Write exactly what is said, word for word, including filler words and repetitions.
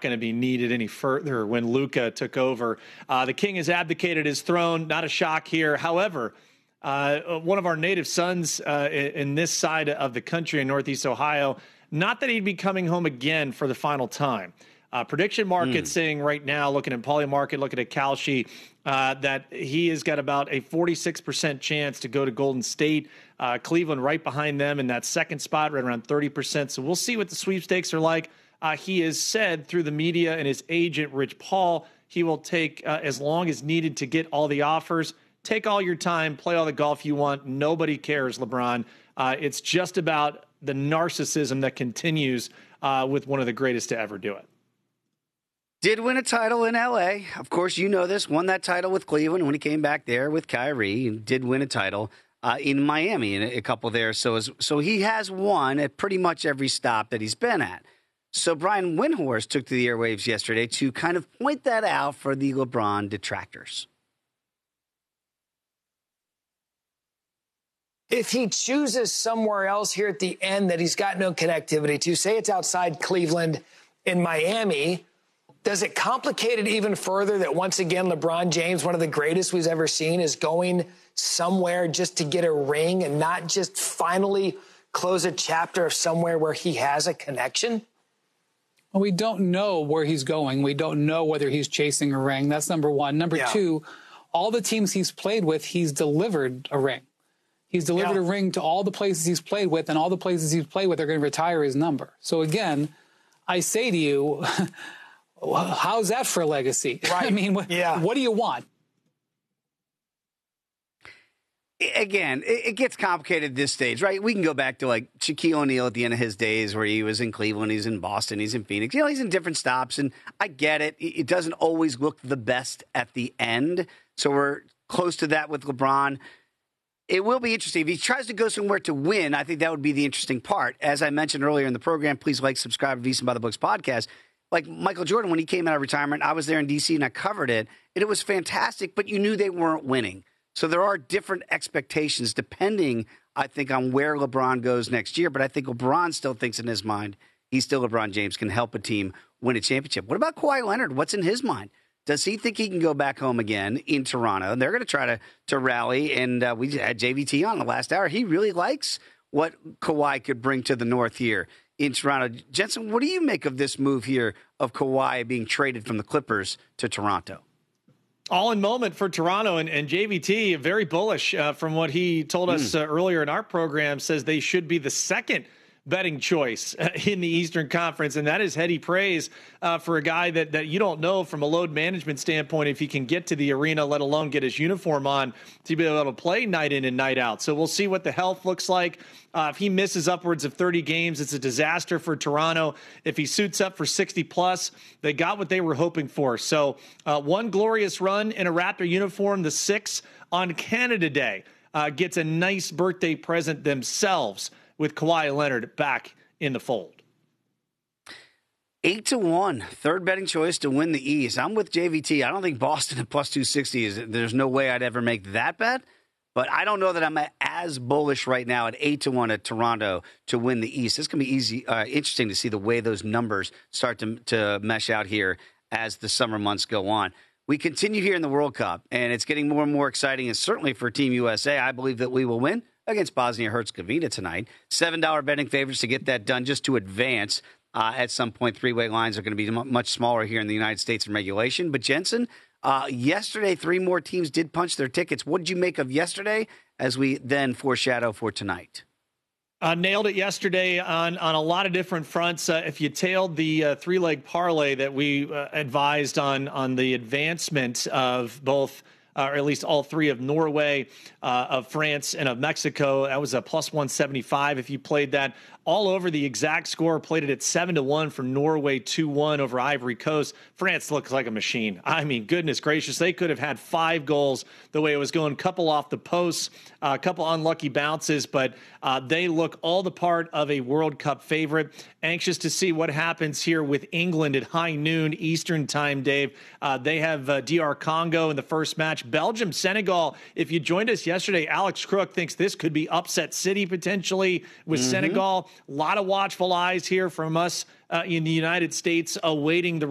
going to be needed any further when Luka took over. Uh, the king has abdicated his throne. Not a shock here. However, uh, one of our native sons uh, in, in this side of the country in Northeast Ohio, not that he'd be coming home again for the final time. Uh, prediction market mm. saying right now, looking at Poly Market, looking at Kalshi, uh, that he has got about a forty-six percent chance to go to Golden State. Uh, Cleveland right behind them in that second spot, right around thirty percent. So we'll see what the sweepstakes are like. Uh, he has said through the media and his agent, Rich Paul, he will take uh, as long as needed to get all the offers. Take all your time, play all the golf you want. Nobody cares, LeBron. Uh, it's just about the narcissism that continues uh, with one of the greatest to ever do it. Did win a title in L A. Of course, you know this. Won that title with Cleveland when he came back there with Kyrie. And did win a title uh, in Miami, and a couple there. So, as, so he has won at pretty much every stop that he's been at. So Brian Windhorst took to the airwaves yesterday to kind of point that out for the LeBron detractors. If he chooses somewhere else here at the end that he's got no connectivity to, say it's outside Cleveland in Miami, does it complicate it even further that once again LeBron James, one of the greatest we've ever seen, is going somewhere just to get a ring and not just finally close a chapter of somewhere where he has a connection? Well, we don't know where he's going. We don't know whether he's chasing a ring. That's number one. Number yeah. two, all the teams he's played with, he's delivered a ring. He's delivered yeah. a ring to all the places he's played with, and all the places he's played with are going to retire his number. So again, I say to you, how's that for a legacy? Right. I mean, what, yeah. what do you want? Again, it gets complicated at this stage, right? We can go back to like Shaquille O'Neal at the end of his days where he was in Cleveland, he's in Boston, he's in Phoenix. You know, he's in different stops, and I get it. It doesn't always look the best at the end. So we're close to that with LeBron. It will be interesting. If he tries to go somewhere to win, I think that would be the interesting part. As I mentioned earlier in the program, please like, subscribe to VSiN by the Books podcast. Like Michael Jordan, when he came out of retirement, I was there in D C and I covered it, and it was fantastic, but you knew they weren't winning. So there are different expectations depending, I think, on where LeBron goes next year. But I think LeBron still thinks in his mind he's still LeBron James, can help a team win a championship. What about Kawhi Leonard? What's in his mind? Does he think he can go back home again in Toronto? And they're going to try to, to rally. And uh, we had J V T on the last hour. He really likes what Kawhi could bring to the North here in Toronto. Jensen, what do you make of this move here of Kawhi being traded from the Clippers to Toronto? All in moment for Toronto, and, and J V T, very bullish uh, from what he told us mm. uh, earlier in our program, says they should be the second betting choice uh, in the Eastern Conference, and that is heady praise uh, for a guy that, that you don't know from a load management standpoint if he can get to the arena, let alone get his uniform on to be able to play night in and night out. So we'll see what the health looks like. Uh, if he misses upwards of thirty games, it's a disaster for Toronto. If he suits up for sixty plus, they got what they were hoping for. So uh, one glorious run in a Raptor uniform, the six on Canada Day, uh, gets a nice birthday present themselves with Kawhi Leonard back in the fold. Eight to one, third betting choice to win the East. I'm with J V T. I don't think Boston at plus two sixty is. There's no way I'd ever make that bet. But I don't know that I'm as bullish right now at eight to one at Toronto to win the East. It's going to be easy, uh, interesting to see the way those numbers start to, to mesh out here as the summer months go on. We continue here in the World Cup, and it's getting more and more exciting. And certainly for Team U S A, I believe that we will win against Bosnia-Herzegovina tonight. seven dollars betting favorites to get that done just to advance. Uh, at some point, three-way lines are going to be m- much smaller here in the United States in regulation. But Jensen, uh, yesterday, three more teams did punch their tickets. What did you make of yesterday as we then foreshadow for tonight? Uh, nailed it yesterday on, on a lot of different fronts. Uh, if you tailed the uh, three-leg parlay that we uh, advised on, on the advancement of both Uh, or at least all three of Norway, uh, of France, and of Mexico. That was a plus one seventy-five if you played that. All over the exact score, played it at seven to one for Norway, two one over Ivory Coast. France looks like a machine. I mean, goodness gracious, they could have had five goals the way it was going. Couple off the posts, a uh, couple unlucky bounces, but uh, they look all the part of a World Cup favorite. Anxious to see what happens here with England at high noon Eastern time, Dave. Uh, they have uh, D R Congo in the first match. Belgium, Senegal. If you joined us yesterday, Alex Crook thinks this could be upset city potentially with mm-hmm. Senegal. A lot of watchful eyes here from us uh, in the United States awaiting the